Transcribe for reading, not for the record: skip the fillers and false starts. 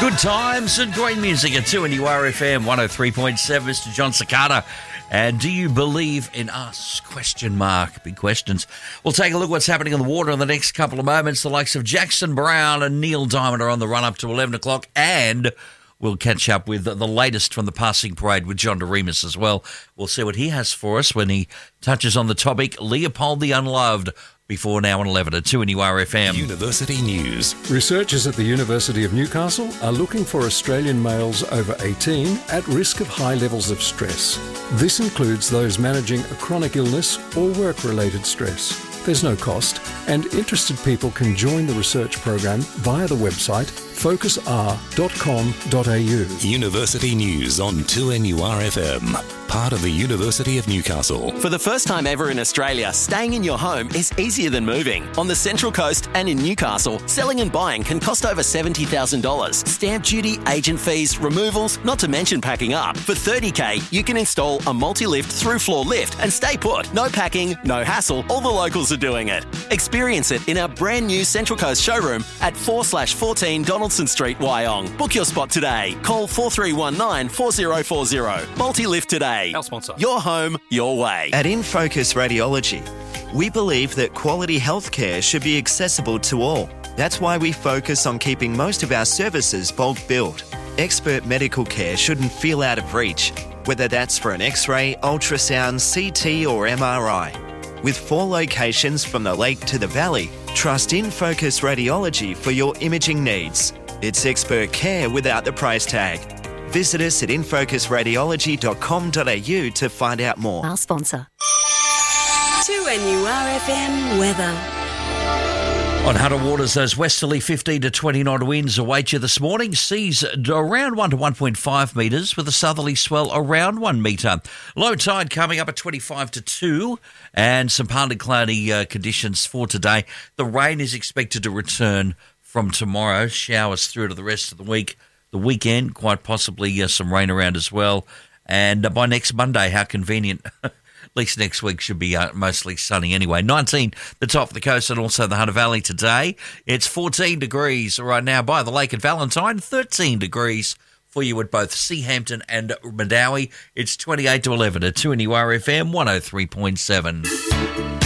Good times and great music at 2NURFM 103.7. Mr. John Cicada. And do you believe in us? Question mark. Big questions. We'll take a look at what's happening on the water in the next couple of moments. The likes of Jackson Brown and Neil Diamond are on the run up to 11 o'clock. And we'll catch up with the latest from the passing parade with John DeRemus as well. We'll see what he has for us when he touches on the topic Leopold the Unloved. Before now on 11 at 2NURFM. University News. Researchers at the University of Newcastle are looking for Australian males over 18 at risk of high levels of stress. This includes those managing a chronic illness or work-related stress. There's no cost, and interested people can join the research program via the website focusr.com.au. University News on 2NURFM. Part of the University of Newcastle. For the first time ever in Australia, staying in your home is easier than moving. On the Central Coast and in Newcastle, selling and buying can cost over $70,000. Stamp duty, agent fees, removals, not to mention packing up. For $30,000, you can install a multi-lift through-floor lift and stay put. No packing, no hassle, all the locals are doing it. Experience it in our brand new Central Coast showroom at 4/14 Donaldson Street, Wyong. Book your spot today. Call 4319 4040. Multi-lift today. Our sponsor. Your home, your way. At InFocus Radiology, we believe that quality healthcare should be accessible to all. That's why we focus on keeping most of our services bulk billed. Expert medical care shouldn't feel out of reach, whether that's for an X-ray, ultrasound, CT or MRI. With 4 locations from the lake to the valley, trust InFocus Radiology for your imaging needs. It's expert care without the price tag. Visit us at infocusradiology.com.au to find out more. Our sponsor. 2NURFM weather. On Hunter Waters, those westerly 15 to 20 knot winds await you this morning. Seas around 1 to 1.5 metres with a southerly swell around 1 metre. Low tide coming up at 25 to 2 and some partly cloudy conditions for today. The rain is expected to return from tomorrow. Showers through to the rest of the week. The weekend, quite possibly some rain around as well. And by next Monday, how convenient. At least next week should be mostly sunny anyway. 19, the top of the coast and also the Hunter Valley today. It's 14 degrees right now by the lake at Valentine. 13 degrees for you at both Seahampton and Madawi. It's 28 to 11 at 2NURFM 103.7.